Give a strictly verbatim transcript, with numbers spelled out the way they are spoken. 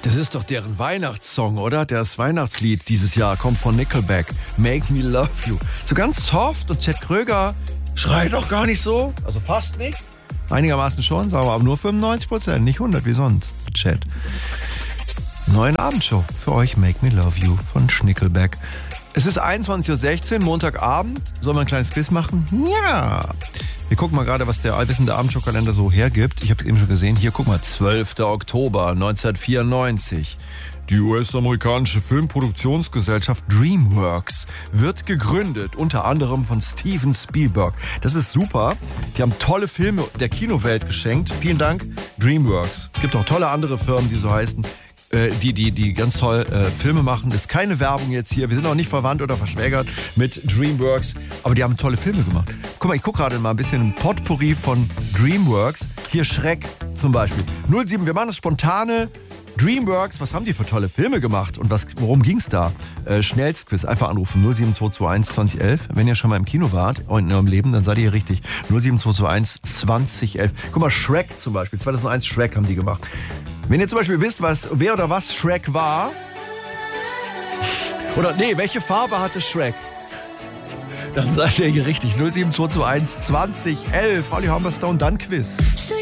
Das ist doch deren Weihnachtssong, oder? Das Weihnachtslied dieses Jahr kommt von Nickelback. Make Me Love You. So ganz soft und Chet Kröger schreit doch gar nicht so. Also fast nicht. Einigermaßen schon, sagen wir, aber nur fünfundneunzig Prozent, nicht hundert wie sonst. Chet. Neuen Abendshow für euch, Make Me Love You von Nickelback. Es ist einundzwanzig Uhr sechzehn, Montagabend. Sollen wir ein kleines Quiz machen? Ja. Wir gucken mal gerade, was der allwissende Abendshow-Kalender so hergibt. Ich habe es eben schon gesehen. Hier, guck mal, zwölfter Oktober neunzehnhundertvierundneunzig. Die U S-amerikanische Filmproduktionsgesellschaft DreamWorks wird gegründet, unter anderem von Steven Spielberg. Das ist super. Die haben tolle Filme der Kinowelt geschenkt. Vielen Dank, DreamWorks. Es gibt auch tolle andere Firmen, die so heißen. Die, die, die ganz toll äh, Filme machen. Das ist keine Werbung jetzt hier. Wir sind auch nicht verwandt oder verschwägert mit DreamWorks, aber die haben tolle Filme gemacht. Guck mal, ich gucke gerade mal ein bisschen ein Potpourri von DreamWorks. Hier Schreck zum Beispiel. null sieben, wir machen das spontane. DreamWorks, was haben die für tolle Filme gemacht und was, worum ging's da? Äh, Schnellstquiz, einfach anrufen. null sieben zwei zwei eins zwanzig elf. Wenn ihr schon mal im Kino wart in eurem Leben, dann seid ihr richtig. null sieben zwei zwei eins zwanzig elf. Guck mal, Shrek zum Beispiel. zweitausendeins Shrek haben die gemacht. Wenn ihr zum Beispiel wisst, was, wer oder was Shrek war, oder nee, welche Farbe hatte Shrek, dann seid ihr hier richtig. null sieben zwei zwei eins zwanzig elf. Holly Humberstone, dann Quiz.